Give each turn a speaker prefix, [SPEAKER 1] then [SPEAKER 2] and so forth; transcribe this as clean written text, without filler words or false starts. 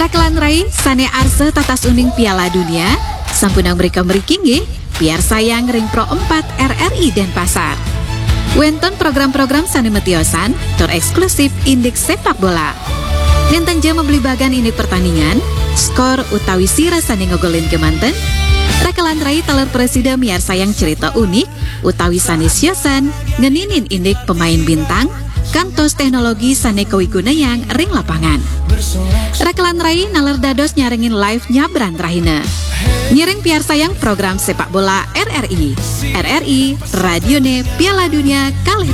[SPEAKER 1] Rakelan Rai sane arse tatas uning Piala Dunia sampunang mereka merikingi biar sayang ring Pro 4 RRI Denpasar. Wenton program-program sane metiosan tor eksklusif indeks sepak bola. Nenten jam membeli bagan ini pertandingan, skor utawi sira sane ngogolin kemanten. Rakelan Rai taler presiden miar sayang cerita unik utawi sane siosan ngeninin indik pemain bintang kantos teknologi sane kawiguna yang ring lapangan. Rakelan Rai naler dados nyarengin live nyabran rahina. Nyiring piar sayang program sepak bola RRI. RRI, Radione Piala Dunia kali